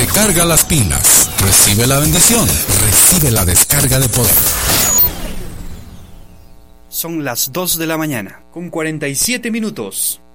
Recarga las pilas. Recibe la bendición. Recibe la descarga de poder. Son las 2 de la mañana, con 47 minutos.